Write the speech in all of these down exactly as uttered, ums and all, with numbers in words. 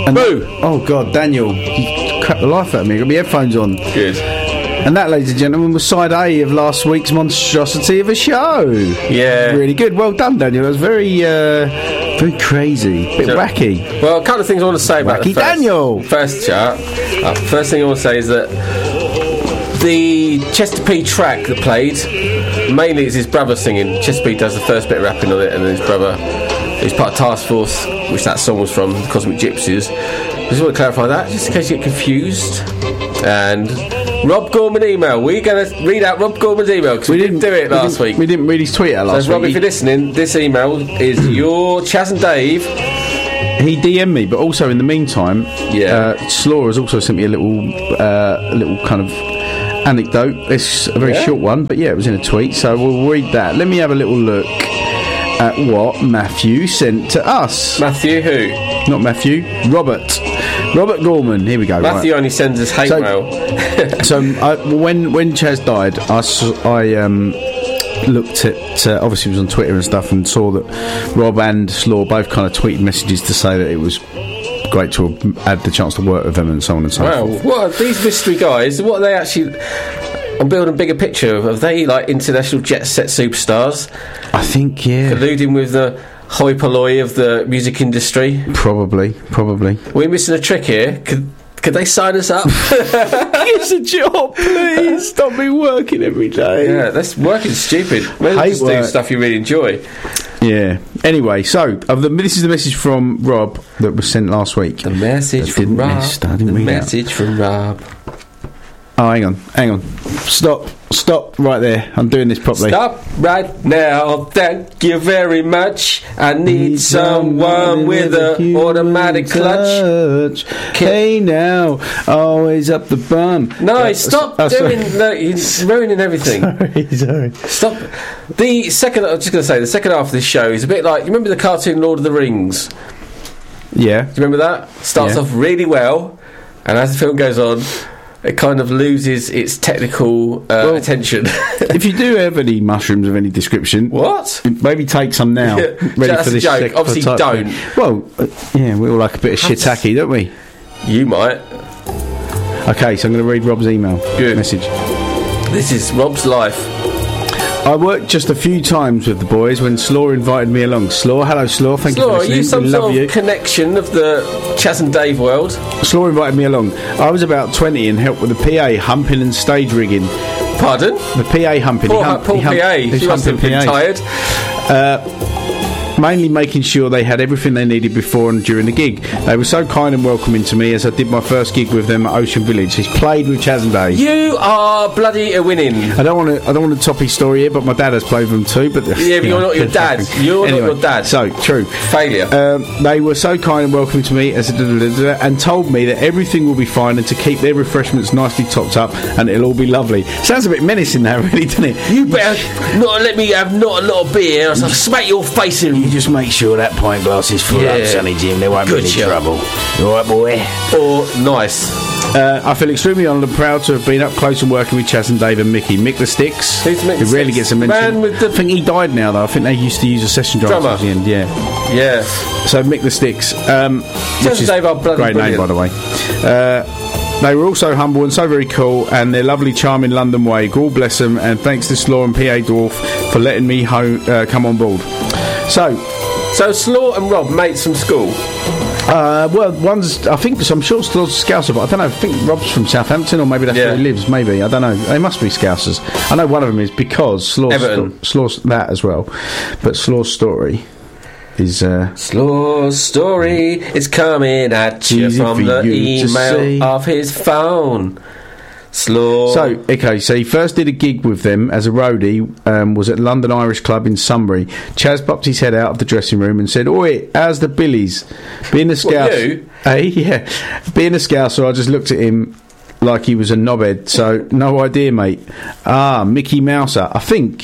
And Boo! That, oh, God, Daniel, you crap the life out of me. I've got my headphones on. Good. And that, ladies and gentlemen, was side A of last week's monstrosity of a show. Yeah. Really good. Well done, Daniel. That was very, uh, very crazy. Bit So, wacky. Well, a couple of things I want to say about Wacky the first, Daniel. first chart. Uh, first thing I want to say is that the Chester P track that played, mainly it's his brother singing. Chester P does the first bit of rapping on it, and then his brother, who's part of Task Force, which that song was from, Cosmic Gypsies. I just want to clarify that, just in case you get confused. And Rob Gorman email. We're going to read out Rob Gorman's email because we, we didn't do it last we week. We didn't read his tweet out last so, Rob, week. if you're listening, this email is your Chaz and Dave. He D M'd me, but also in the meantime, yeah. uh, Slaw has also sent me a little, uh, a little kind of anecdote. It's a very yeah. short one, but yeah, it was in a tweet, so we'll read that. Let me have a little look at what Matthew sent to us. Matthew who? Not Matthew, Robert. Robert Gorman. Here we go. Matthew right. only sends us hate so, mail. so I, when when Chaz died, I, I um, looked at, uh, obviously it was on Twitter and stuff, and saw that Rob and Slaw both kind of tweeted messages to say that it was great to have had the chance to work with them and so on and so wow. forth. What are these mystery guys? What are they actually? I'm building a bigger picture of. Are they like international jet set superstars? I think, yeah. Colluding with the hoi polloi of the music industry? Probably, probably. We're missing a trick here. Could, could they sign us up? It's a job, please. Stop me working every day. Yeah, that's working stupid. Maybe just do stuff you really enjoy. Yeah. Anyway, so of the, this is the message from Rob that was sent last week. The message from Rob. Miss, I didn't the read message out. from Rob. Oh, hang on, hang on. Stop, stop right there. I'm doing this properly. Stop right now. Thank you very much. I need, need someone with an automatic clutch. clutch. Hey now, always up the bum. No, uh, stop oh, doing. No, you're ruining everything. Sorry, sorry. Stop. The second. I was just going to say the second half of this show is a bit like. You remember the cartoon Lord of the Rings? Yeah. Do you remember that? Starts yeah. off really well, and as the film goes on, it kind of loses its technical uh, well, attention. If you do have any mushrooms of any description, what? Maybe take some now. Yeah, ready that's for this a joke. Obviously, don't. Thing. Well, uh, yeah, we all like a bit of shiitake, don't we? You might. Okay, so I'm going to read Rob's email. Good message. This is Rob's life. I worked just a few times with the boys when Slaw invited me along. Slaw, hello Slaw, thank Slaw, you for listening. Are you some we sort love of you. connection of the Chaz and Dave world? Slaw invited me along. I was about twenty and helped with the P A humping and stage rigging. Pardon? The P A humping. Poor, he hump, poor he hump, P A. She must have been tired. Uh, mainly making sure they had everything they needed before and during the gig. They were so kind and welcoming to me as I did my first gig with them at Ocean Village. He's played with Chaz and Dave. You are bloody a winning. I don't want to. I don't want to top his story here, but my dad has played with them too. But yeah, but you're not your dad. You're anyway, not your dad. So true. Failure. Um, they were so kind and welcoming to me as a and told me that everything will be fine and to keep their refreshments nicely topped up and it'll all be lovely. Sounds a bit menacing now, really, doesn't it? You better not let me have not a lot of beer, or I'll smack your face in. You just make sure that pint glass is full yeah. up, Sonny Jim. There won't Good be any shot. trouble. All right, boy. Or nice. Uh, I feel extremely honoured and proud to have been up close and working with Chaz and Dave and Mickey. Mick the Sticks. Who's Mick He the rarely Sticks? gets a mention. Man with the I think he died now, though. I think they used to use a session drummer Drummer. at the end. Yeah. Yeah. So Mick the Sticks. Um, Chaz which and Dave are bloody great brilliant. name, by the way. Uh, They were also humble and so very cool, and their lovely, charming London way. God bless them, and thanks to Slaw and P A Dwarf for letting me home, uh, come on board. So, so Slaw and Rob mates from school. Uh, well, one's I think so I'm sure Slaw's Scouser, but I don't know. I think Rob's from Southampton, or maybe that's yeah. where he lives. Maybe I don't know. They must be Scousers. I know one of them is because Slaw's, Everton. Slaw's that as well, but Slaw's story. Is, uh, Slaw's story is coming at you from the you email of his phone. Slaw. So, okay, so he first did a gig with them as a roadie, um, was at London Irish Club in Sunbury. Chaz popped his head out of the dressing room and said, "Oi, how's the billies?" Being a scout, what, you? Hey, yeah, being a scouser, I just looked at him like he was a knobhead, so no idea, mate. Ah, Mickey Mouser, I think.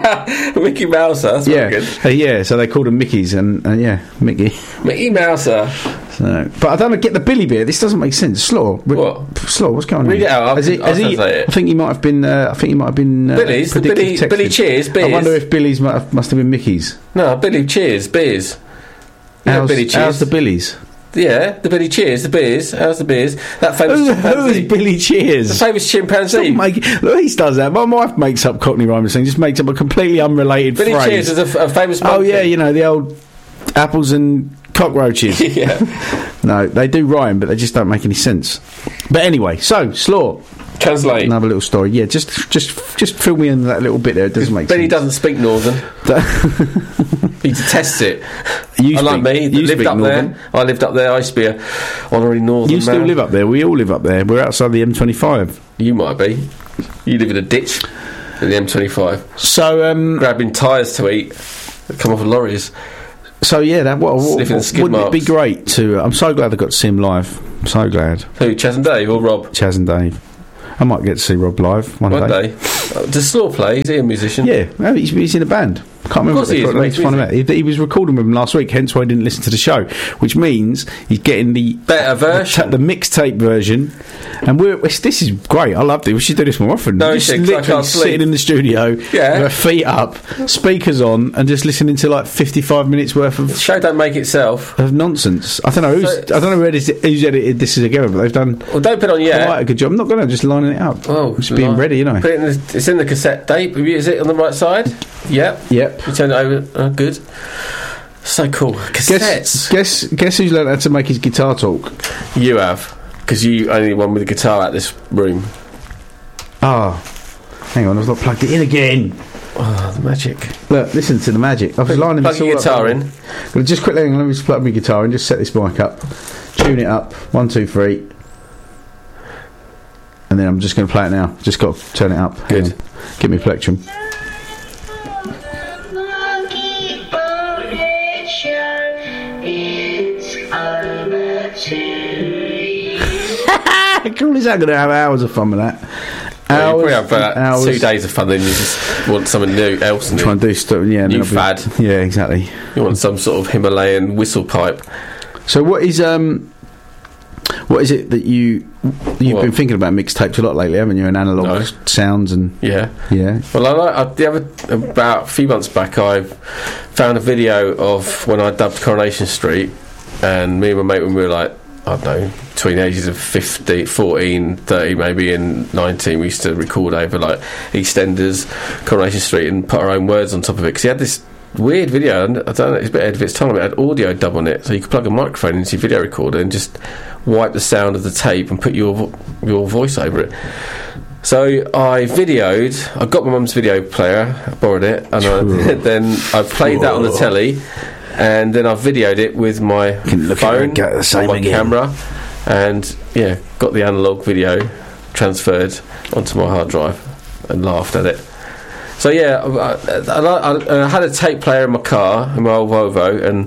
Mickey Mouser, that's yeah, good. Uh, yeah. So they called him Mickeys, and uh, yeah, Mickey. Mickey Mouser. So, but I don't get the Billy bit. This doesn't make sense. Slaw, what? Slaw, what's going on? Read it out. I'll, has he, I'll has he, translate it. I think he might have been. Uh, I think he might have been. Uh, Billy's, the Billy, texted. Billy Cheers, beers. I wonder if Billy's might have, must have been Mickey's. No, Billy Cheers, beers. You know How's, Billy Cheers. how's the Billies? Yeah, the Billy Cheers, the beers. How's the beers? That famous Who, who chimpanzee. is Billy Cheers? The famous chimpanzee. Make, look, he does that. My wife makes up Cockney rhyming thing, just makes up a completely unrelated Billy phrase. Cheers is a, a famous monkey. Oh yeah, you know the old apples and cockroaches. Yeah. No, they do rhyme, but they just don't make any sense. But anyway, so Slaw. Translate. Another little story. Yeah, just just just fill me in that little bit there. It doesn't make Billy sense. doesn't speak Northern. He detests it. You Unlike speak- me, that you lived speak up Northern. there. I lived up there. I used to be a honorary Northern You still man. live up there. We all live up there. We're outside the M twenty-five. You might be. You live in a ditch in the M twenty-five, So um, grabbing tyres to eat that come off of lorries. so yeah, that what, what, Sniffing the skid wouldn't it be marks. great to? Uh, I'm so glad I got to see him live. I'm so glad, Who, Chaz and Dave or Rob? Chaz and Dave. I might get to see Rob live one, One day. day. Uh, Does Slaw play? Is he a musician? Yeah, no, he's, he's in a band. Can't remember Of course what he they is, call it. makes It's fun about it. He, he was recording with him last week, hence why I didn't listen to the show. Which means he's getting the Better version. the, the mixtape version, and we're it's, this is great. I loved it. We should do this more often. No, just you should, 'cause I literally can't sleep. sitting in the studio, Yeah. with our feet up, speakers on, and just listening to like fifty-five minutes worth The of. show don't make itself. Of nonsense. I don't know who's. So- I don't know who edited, who's edited this together, but they've done Well, don't put it on yet. quite a good job. I'm not going to just lining it up. Oh, just being lie. ready, you know. Put it in the, it's in the cassette tape. Is it on the right side? Yep. Yep. You turn it over. Oh, good. So cool. Cassettes. Guess, guess, guess who's learned how to make his guitar talk? You have, because you only one with a guitar out this room. Ah, hang on, I've not plugged it in again. Oh, the magic. Look, listen to the magic. I was lining Plug this all your guitar up. in. Well, just quickly, hang on, let me just plug my guitar in. Just set this mic up, tune it up. One, two, three, and then I'm just going to play it now. Just got to turn it up. Hang Good. on. Give me plectrum. Cool is that? Going to have hours of fun with that. Well, you Hours, probably have about hours. two days of fun, then you just want something new else. And Try and do stuff. Yeah, and New then I'll be- fad. Yeah, exactly. You want some sort of Himalayan whistle pipe. So what is um, what is it that you you've What? been thinking about mixtapes a lot lately, haven't you? And analog No. sounds and Yeah. yeah. Well, I like I, the other about a few months back, I found a video of when I dubbed Coronation Street, and me and my mate, when we were like, I don't know, between the ages of fifteen, fourteen, thirty maybe, and nineteen, we used to record over like EastEnders, Coronation Street, and put our own words on top of it, because he had this weird video, and I don't know, it's a bit ahead of its time, it had audio dub on it, so you could plug a microphone into your video recorder and just wipe the sound of the tape and put your vo- your voice over it. So I videoed, I got my mum's video player, I borrowed it, and I, then I played that on the telly, and then I videoed it with my Can look at it phone, and get the same on my again. camera, and yeah, got the analog video transferred onto my hard drive and laughed at it. So yeah, I, I, I, I had a tape player in my car, in my old Volvo, and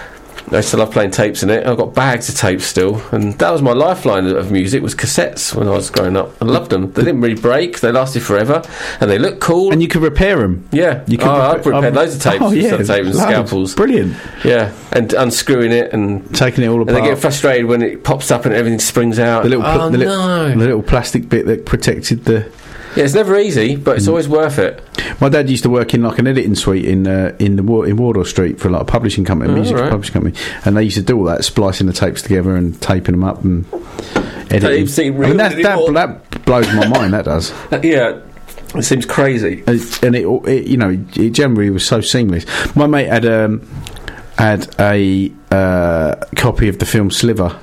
I still love playing tapes in it. I've got bags of tapes still, and that was my lifeline of music, was cassettes when I was growing up. I loved them. They didn't really break, they lasted forever, and they looked cool. And you could repair them. yeah, You could oh, repa- I've repaired um, loads of tapes oh, with yeah, sellotape and loads. scalpels. Brilliant. Yeah, and unscrewing it and Taking it all and apart. they get frustrated when it pops up and everything springs out. the little, pl- oh the, li- no! the little plastic bit that protected the. Yeah, it's never easy, but it's always worth it. My dad used to work in like an editing suite in uh, in the Wa- in Wardour Street for like a publishing company, a Oh, music right. publishing company, and they used to do all that, splicing the tapes together and taping them up and editing. Tapes seem I real mean, that, that anymore. that blows my mind. That does. Uh, yeah, it seems crazy. It's- and it, it you know it generally was so seamless. My mate had um had a uh, copy of the film Sliver,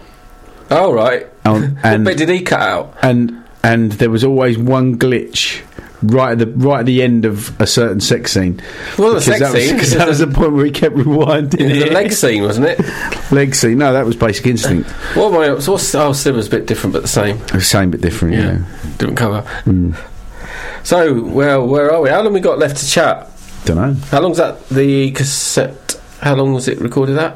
Oh right. um, What and bit did he cut out? and and there was always one glitch right at the right at the end of a certain sex scene. It wasn't a sex that was, scene. because that was the point where he kept rewinding It was it. a leg scene, wasn't it? Leg scene. No, that was Basic Instinct. What am I? So what's, oh, Sliver's a bit different, but the same. The same but different. Yeah. Different cover. Mm. So, well, where are we? How long we got left to chat? Don't know. How long's that? The cassette. How long was it recorded at?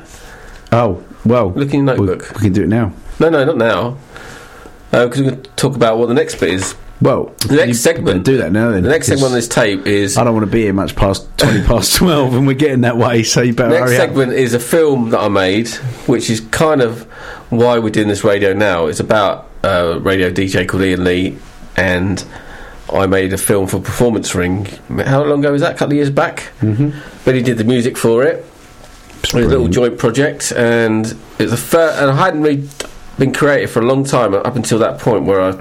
Oh well. Look in your we, notebook. we can do it now. No, no, not now. Because we're going to talk about what the next bit is. Well, The next you segment- better do that now. Then The next because segment on this tape is. I don't want to be here much past twenty past twelve, and we're getting that way. So you better Next hurry up. segment is a film that I made, which is kind of why we're doing this radio now. It's about a radio D J called Ian Lee, and I made a film for Performance Ring. How long ago was that? A couple of years back. Mm-hmm. But he did the music for it, a little joint project, and it was a fir- and I hadn't really been creative for a long time up until that point where I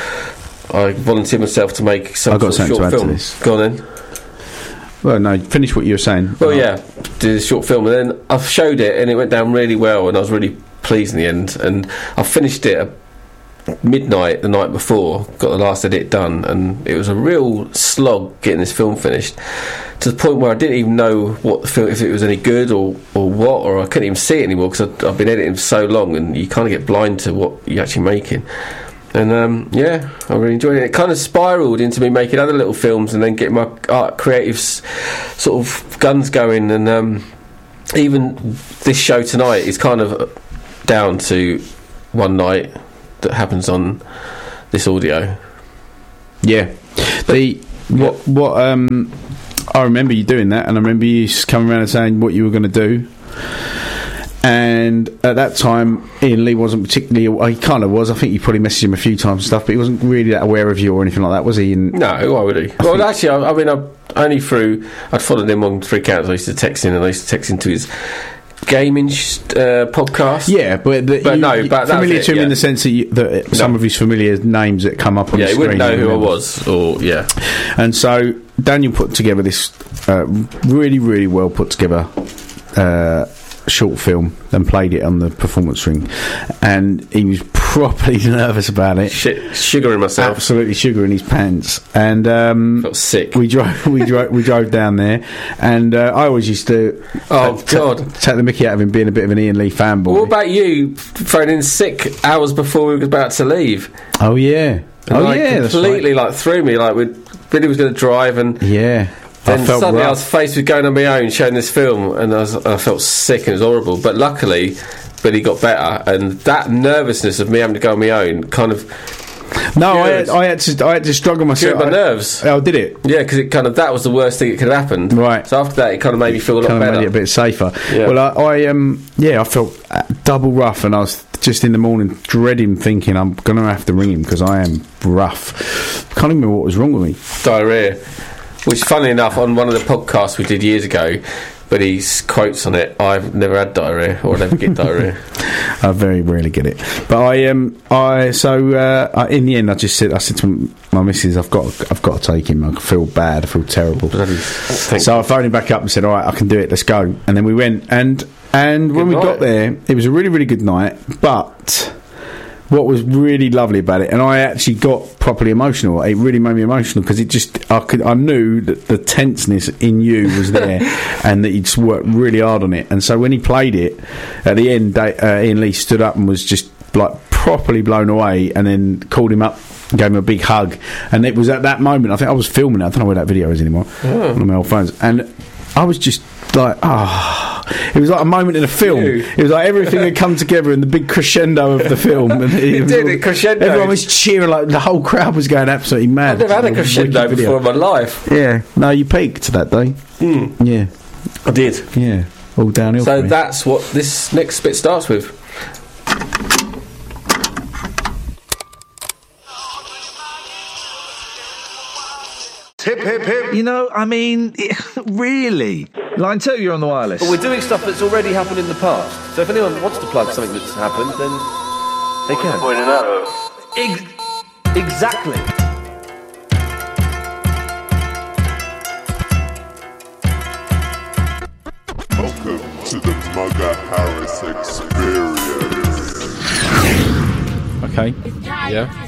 I volunteered myself to make some I've got sort of something short to add film. to this. Go on then. Well, no, finish what you were saying. Well, yeah, did a short film, and then I showed it, and it went down really well, and I was really pleased in the end. And I finished it at midnight the night before, got the last edit done, and it was a real slog getting this film finished, to the point where I didn't even know what the film, if it was any good or, or what, or I couldn't even see it anymore because I've been editing for so long, and you kind of get blind to what you're actually making. And um, yeah, I really enjoyed it. It kind of spiralled into me making other little films and then getting my art creative s- sort of guns going. And um, even this show tonight is kind of down to one night that happens on this audio. Yeah, the what what um, I remember you doing that, and I remember you coming around and saying what you were going to do. And at that time, Ian Lee wasn't particularly. Well, he kind of was. I think you probably messaged him a few times and stuff, but he wasn't really that aware of you or anything like that, was he? And no, why would he? I well, actually, I, I mean, I only through. I'd followed him on three accounts. I used to text him, and I used to text into his gaming sh- uh, podcast. Yeah, but, the, but you, no, but familiar it, to him yeah. in the sense that, you, that no. some of his familiar names that come up on yeah, the screen. Yeah, he wouldn't know who I was, or yeah. And so Daniel put together this uh, really, really well put together Uh, short film and played it on the performance ring, and he was properly nervous about it. Shit, sugaring myself, absolutely sugaring his pants, and um, felt sick. We drove, we drove, we drove down there, and uh, I always used to, oh t- god, take the mickey out of him being a bit of an Ian Lee fanboy. What about you phoning in sick hours before we were about to leave? Oh yeah, and oh like, yeah, completely right. like threw me. Like we, Billy was going to drive, and yeah. Then I felt suddenly rough. I was faced with going on my own, showing this film, and I, was, I felt sick and it was horrible. But luckily, Billy got better, and that nervousness of me having to go on my own kind of. No, I had, I had to. I had to struggle myself. My nerves. Oh, did it? Yeah, because it kind of that was the worst thing that could have happened. Right. So after that, it kind of made me feel a lot kind better. Of made it a bit safer. Yeah. Well, I, I um, yeah, I felt double rough, and I was just in the morning dreading, thinking I'm going to have to ring him because I am rough. Can't even remember what was wrong with me. Diarrhea. Which, funnily enough, on one of the podcasts we did years ago, but he's quotes on it. I've never had diarrhea, or I never get diarrhea. I very rarely get it. But I um I so uh, I, in the end I just said I said to my missus, I've got I've got to take him. I feel bad. I feel terrible. So I phoned him back up and said, all right, I can do it. Let's go. And then we went, and and when Good we night. got there, it was a really really good night. But what was really lovely about it, and I actually got properly emotional. It really made me emotional because it just I could I knew that the tenseness in you was there, and that he'd worked really hard on it. And so when he played it at the end, uh, Ian Lee stood up and was just like properly blown away, and then called him up, gave him a big hug. And it was at that moment, I think I was filming it. I don't know where that video is anymore. Oh. On my old phones, and I was just like, ah. Oh. It was like a moment in a film. You. It was like everything had come together in the big crescendo of the film. And it, it did, it crescendo. Everyone was cheering, like the whole crowd was going absolutely mad. I've never had a crescendo before in my life. Yeah, no, you peaked that day. Mm. Yeah, I did. Yeah, all downhill. So for me. that's what this next bit starts with. Hip, hip, hip. You know, I mean, really. Line two, you're on the wireless. But we're doing stuff that's already happened in the past. So if anyone wants to plug something that's happened, then they can. Pointing out. Ex- exactly. Welcome to the Mugger Harris Experience. Okay. Yeah.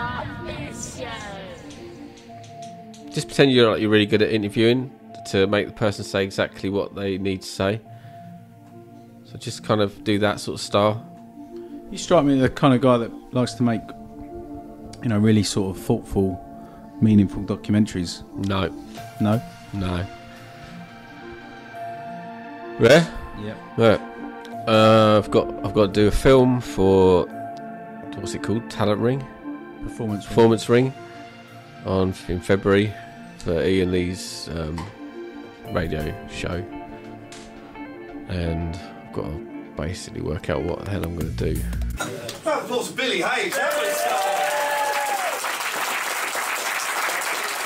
Just pretend you're like you're really good at interviewing to make the person say exactly what they need to say. So just kind of do that sort of style. You strike me as the kind of guy that likes to make, you know, really sort of thoughtful, meaningful documentaries. No. No? No. Yeah? Yeah. Right. Uh, I've got I've got to do a film for what's it called? Talent Ring? Performance Ring. Performance Ring on in February for Ian Lee's um, radio show. And I've got to basically work out what the hell I'm going to do. Round of applause for Billy Hayes.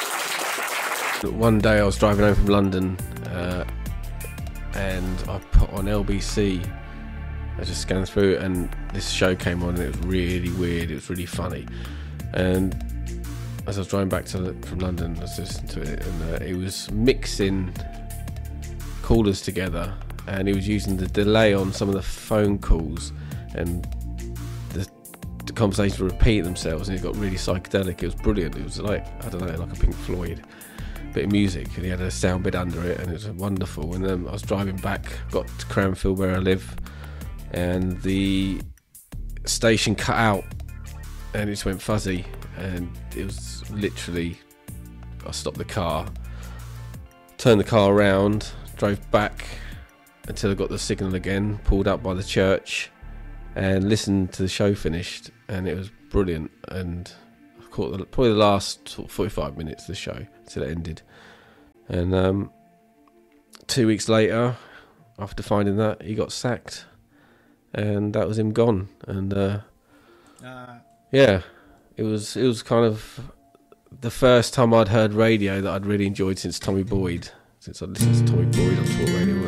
One day I was driving home from London uh, and I put on L B C. I just scanned through it, and this show came on, and it was really weird. It was really funny, and as I was driving back to from London, I was listening to it, and uh, it was mixing callers together, and he was using the delay on some of the phone calls, and the, the conversations were repeating themselves, and it got really psychedelic. It was brilliant. It was like, I don't know, like a Pink Floyd bit of music, and he had a sound bit under it, and it was wonderful. And then I was driving back, got to Cranfield where I live, and the station cut out, and it just went fuzzy, and it was literally, I stopped the car, turned the car around, drove back until I got the signal again, pulled up by the church, and listened to the show finished, and it was brilliant. And I caught the, probably the last sort of forty-five minutes of the show till it ended. And um, two weeks later, after finding that, he got sacked, and that was him gone. And uh, uh. yeah, it was it was kind of the first time I'd heard radio that I'd really enjoyed since Tommy Boyd, since I listened to Tommy Boyd on Talk Radio.